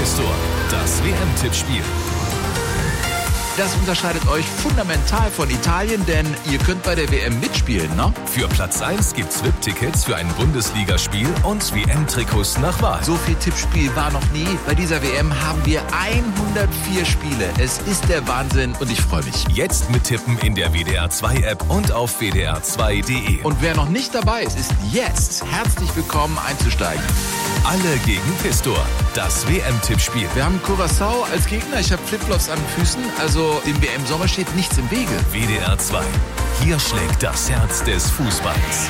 Pistor, das WM-Tippspiel. Das unterscheidet euch fundamental von Italien, denn ihr könnt bei der WM mitspielen, ne? Für Platz 1 gibt's VIP-Tickets für ein Bundesligaspiel und WM-Trikots nach Wahl. So viel Tippspiel war noch nie. Bei dieser WM haben wir 104 Spiele. Es ist der Wahnsinn und ich freue mich. Jetzt mittippen in der WDR 2 App und auf wdr2.de. Und wer noch nicht dabei ist, ist jetzt herzlich willkommen einzusteigen. Alle gegen Pistor, das WM-Tippspiel. Wir haben Curaçao als Gegner. Ich habe Flipflops an den Füßen, also dem WM-Sommer steht nichts im Wege. WDR 2. Hier schlägt das Herz des Fußballs.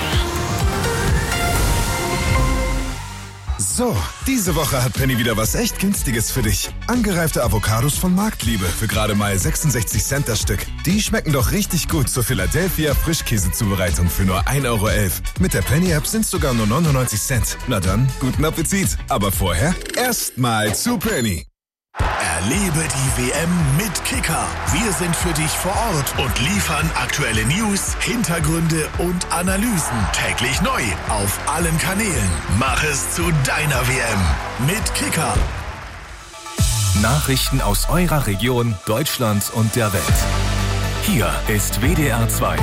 So, diese Woche hat Penny wieder was echt Günstiges für dich. Angereifte Avocados von Marktliebe für gerade mal 66 Cent das Stück. Die schmecken doch richtig gut zur Philadelphia Frischkäsezubereitung für nur 1,11 Euro. Mit der Penny-App sind es sogar nur 99 Cent. Na dann, guten Appetit. Aber vorher erstmal zu Penny. Erlebe die WM mit Kicker. Wir sind für dich vor Ort und liefern aktuelle News, Hintergründe und Analysen. Täglich neu auf allen Kanälen. Mach es zu deiner WM mit Kicker. Nachrichten aus eurer Region, Deutschland und der Welt. Hier ist WDR 2.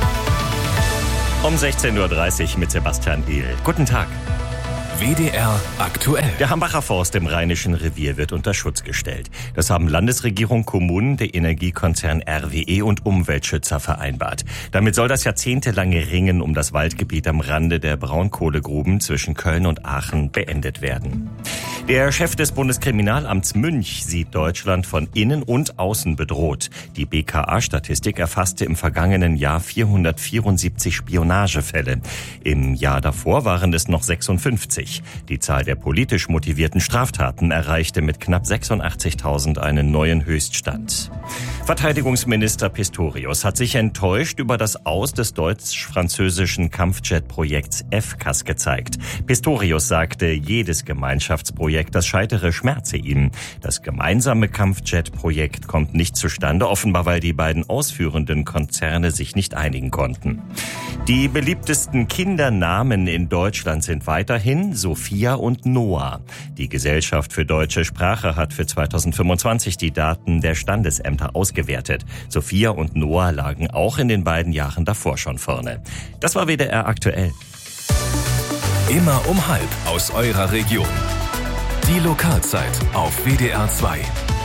Um 16.30 Uhr mit Sebastian Ehl. Guten Tag. WDR aktuell. Der Hambacher Forst im Rheinischen Revier wird unter Schutz gestellt. Das haben Landesregierung, Kommunen, der Energiekonzern RWE und Umweltschützer vereinbart. Damit soll das jahrzehntelange Ringen um das Waldgebiet am Rande der Braunkohlegruben zwischen Köln und Aachen beendet werden. Der Chef des Bundeskriminalamts Münch sieht Deutschland von innen und außen bedroht. Die BKA-Statistik erfasste im vergangenen Jahr 474 Spionagefälle. Im Jahr davor waren es noch 56. Die Zahl der politisch motivierten Straftaten erreichte mit knapp 86.000 einen neuen Höchststand. Verteidigungsminister Pistorius hat sich enttäuscht über das Aus des deutsch-französischen Kampfjet-Projekts FCAS gezeigt. Pistorius sagte, jedes Gemeinschaftsprojekt, das scheitere, schmerze ihm. Das gemeinsame Kampfjet-Projekt kommt nicht zustande, offenbar weil die beiden ausführenden Konzerne sich nicht einigen konnten. Die beliebtesten Kindernamen in Deutschland sind weiterhin Sophia und Noah. Die Gesellschaft für deutsche Sprache hat für 2025 die Daten der Standesämter ausgewertet. Sophia und Noah lagen auch in den beiden Jahren davor schon vorne. Das war WDR aktuell. Immer um 12:30 aus eurer Region. Die Lokalzeit auf WDR 2.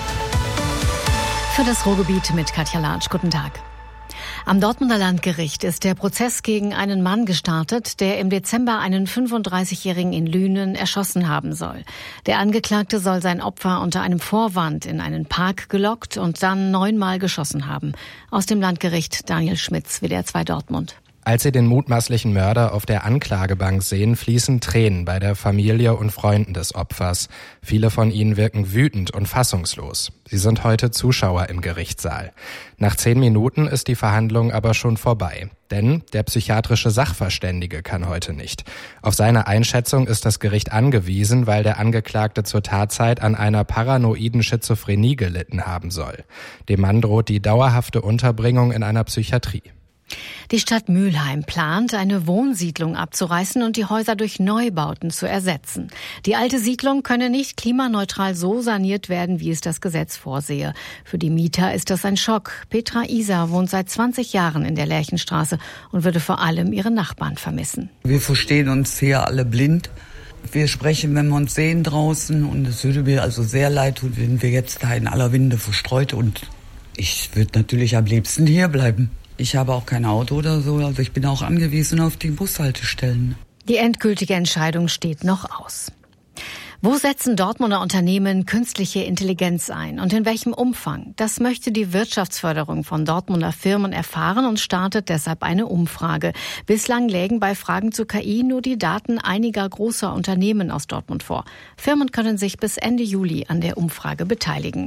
Für das Ruhrgebiet mit Katja Latsch. Guten Tag. Am Dortmunder Landgericht ist der Prozess gegen einen Mann gestartet, der im Dezember einen 35-Jährigen in Lünen erschossen haben soll. Der Angeklagte soll sein Opfer unter einem Vorwand in einen Park gelockt und dann 9-mal geschossen haben. Aus dem Landgericht Daniel Schmitz, WDR 2 Dortmund. Als Sie den mutmaßlichen Mörder auf der Anklagebank sehen, fließen Tränen bei der Familie und Freunden des Opfers. Viele von ihnen wirken wütend und fassungslos. Sie sind heute Zuschauer im Gerichtssaal. Nach 10 Minuten ist die Verhandlung aber schon vorbei. Denn der psychiatrische Sachverständige kann heute nicht. Auf seine Einschätzung ist das Gericht angewiesen, weil der Angeklagte zur Tatzeit an einer paranoiden Schizophrenie gelitten haben soll. Dem Mann droht die dauerhafte Unterbringung in einer Psychiatrie. Die Stadt Mülheim plant, eine Wohnsiedlung abzureißen und die Häuser durch Neubauten zu ersetzen. Die alte Siedlung könne nicht klimaneutral so saniert werden, wie es das Gesetz vorsehe. Für die Mieter ist das ein Schock. Petra Isa wohnt seit 20 Jahren in der Lerchenstraße und würde vor allem ihre Nachbarn vermissen. Wir verstehen uns hier alle blind. Wir sprechen, wenn wir uns sehen draußen, und es würde mir also sehr leid tun, wenn wir jetzt da in aller Winde verstreut, und ich würde natürlich am liebsten hier bleiben. Ich habe auch kein Auto oder so, also ich bin auch angewiesen auf die Bushaltestellen. Die endgültige Entscheidung steht noch aus. Wo setzen Dortmunder Unternehmen künstliche Intelligenz ein und in welchem Umfang? Das möchte die Wirtschaftsförderung von Dortmunder Firmen erfahren und startet deshalb eine Umfrage. Bislang lägen bei Fragen zu KI nur die Daten einiger großer Unternehmen aus Dortmund vor. Firmen können sich bis Ende Juli an der Umfrage beteiligen.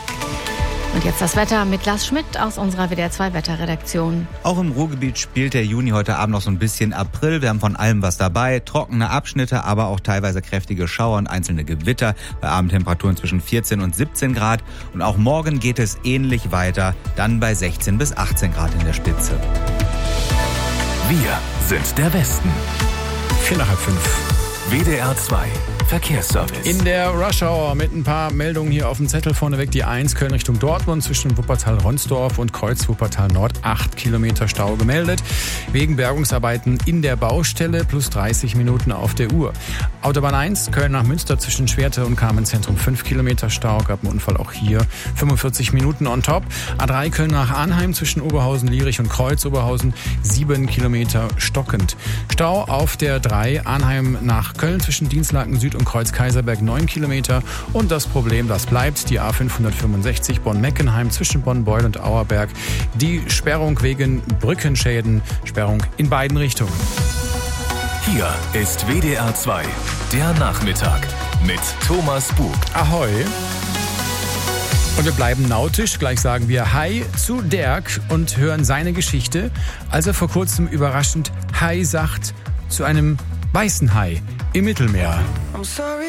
Und jetzt das Wetter mit Lars Schmidt aus unserer WDR 2 Wetterredaktion. Auch im Ruhrgebiet spielt der Juni heute Abend noch so ein bisschen April. Wir haben von allem was dabei. Trockene Abschnitte, aber auch teilweise kräftige Schauer und einzelne Gewitter. Bei Abendtemperaturen zwischen 14 und 17 Grad. Und auch morgen geht es ähnlich weiter. Dann bei 16 bis 18 Grad in der Spitze. Wir sind der Westen. 4:05. WDR 2. Verkehrsservice. In der Rush Hour mit ein paar Meldungen hier auf dem Zettel. Vorneweg die 1 Köln Richtung Dortmund zwischen Wuppertal-Ronsdorf und Kreuz Wuppertal Nord. 8 Kilometer Stau gemeldet. Wegen Bergungsarbeiten in der Baustelle plus 30 Minuten auf der Uhr. Autobahn 1 Köln nach Münster zwischen Schwerte und Kamenz-Zentrum 5 Kilometer Stau. Gab einen Unfall auch hier. 45 Minuten on top. A3 Köln nach Arnheim zwischen Oberhausen, Lierich und Kreuz Oberhausen 7 Kilometer stockend. Stau auf der 3 Arnheim nach Köln zwischen Dienstlaken Süd und Kreuz Kaiserberg 9 Kilometer. Und das Problem, das bleibt, die A565 Bonn-Meckenheim zwischen Bonn-Beul und Auerberg. Die Sperrung wegen Brückenschäden, Sperrung in beiden Richtungen. Hier ist WDR 2, der Nachmittag mit Thomas Bug. Ahoi. Und wir bleiben nautisch. Gleich sagen wir Hi zu Dirk und hören seine Geschichte, als er vor kurzem überraschend Hi sagt zu einem weißen Hai im Mittelmeer.